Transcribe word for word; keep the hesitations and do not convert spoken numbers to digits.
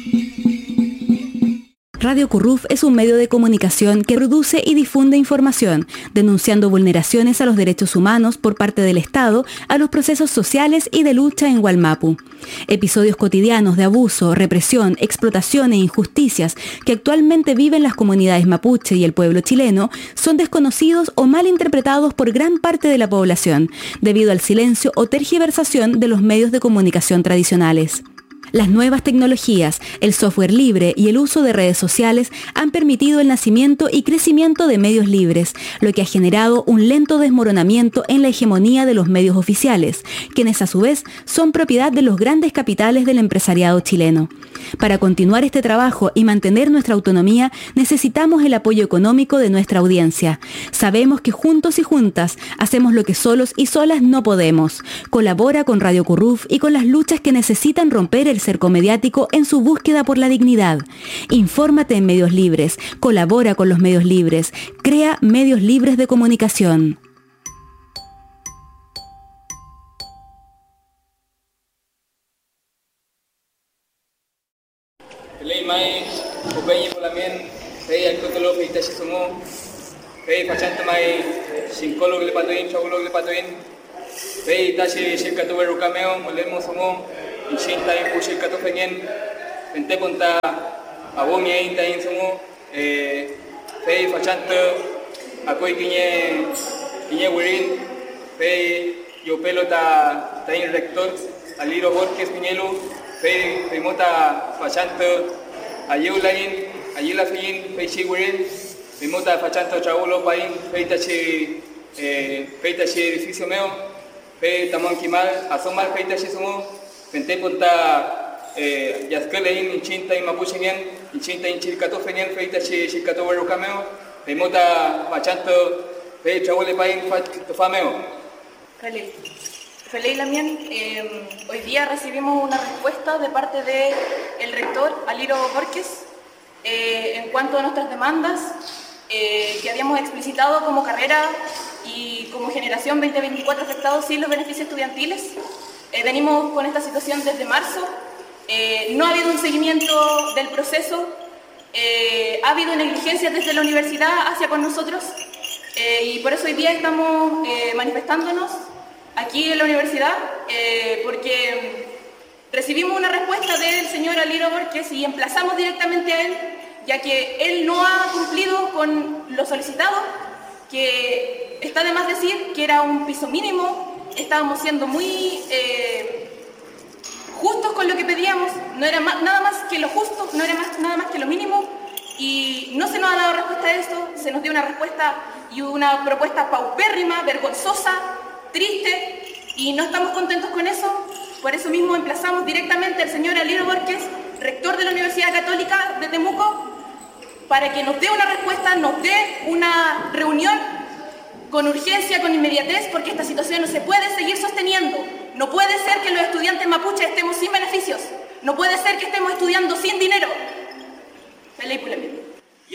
Radio Curruf es un medio de comunicación que produce y difunde información, denunciando vulneraciones a los derechos humanos por parte del Estado a los procesos sociales y de lucha en Wallmapu. Episodios cotidianos de abuso, represión, explotación e injusticias que actualmente viven las comunidades mapuche y el pueblo chileno son desconocidos o mal interpretados por gran parte de la población, debido al silencio o tergiversación de los medios de comunicación tradicionales. Las nuevas tecnologías, el software libre y el uso de redes sociales han permitido el nacimiento y crecimiento de medios libres, lo que ha generado un lento desmoronamiento en la hegemonía de los medios oficiales, quienes a su vez son propiedad de los grandes capitales del empresariado chileno. Para continuar este trabajo y mantener nuestra autonomía, necesitamos el apoyo económico de nuestra audiencia. Sabemos que juntos y juntas hacemos lo que solos y solas no podemos. Colabora con Radio Curruf y con las luchas que necesitan romper el cerco mediático en su búsqueda por la dignidad. Infórmate en medios libres, colabora con los medios libres, crea medios libres de comunicación. Inshinta in pushil kato fenyen pente ponta abomi inta in sumo eh fei fachanto akoi kiñe kiñe wirin fei yo pelota ta in rector aliro Borges Piñelo fei fei mota fachanto ayulain ayila fin fei si wirin fei mota fachanto chaulo pain fei tachi eh fei tachi edificio meo fei tamon kimal asomal fei tachi sumo Pente ponta eh yazkelein inchinta in mapuchenian inchinta in chilcato fenian feita chi chilcato verocameo remota machanto fe chavole pain fameo. Feliz. Feliz Lamien, eh, hoy día recibimos una respuesta de parte de el rector Aliro Borges eh, en cuanto a nuestras demandas eh, que habíamos explicitado como carrera y como generación veinte veinticuatro afectados sin los beneficios estudiantiles. Eh, venimos con esta situación desde marzo, eh, no ha habido un seguimiento del proceso, eh, ha habido negligencias desde la universidad hacia con nosotros eh, y por eso hoy día estamos eh, manifestándonos aquí en la universidad eh, porque recibimos una respuesta del señor Aliro Borges y emplazamos directamente a él, ya que él no ha cumplido con lo solicitado, que está de más decir que era un piso mínimo. Estábamos siendo muy eh, justos con lo que pedíamos, no era más, nada más que lo justo, no era más, nada más que lo mínimo y no se nos ha dado respuesta a esto, se nos dio una respuesta y una propuesta paupérrima, vergonzosa, triste y no estamos contentos con eso, por eso mismo emplazamos directamente al señor Aliro Borges, rector de la Universidad Católica de Temuco, para que nos dé una respuesta, nos dé una reunión con urgencia, con inmediatez, porque esta situación no se puede seguir sosteniendo. No puede ser que los estudiantes mapuches estemos sin beneficios. No puede ser que estemos estudiando sin dinero.